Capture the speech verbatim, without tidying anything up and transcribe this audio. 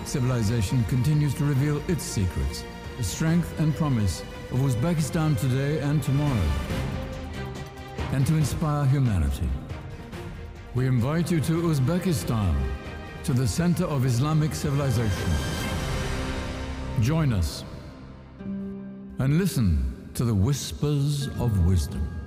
civilization continues to reveal its secrets, the strength and promise of Uzbekistan today and tomorrow, and to inspire humanity. We invite you to Uzbekistan, to the center of Islamic civilization. Join us and listen to the whispers of wisdom.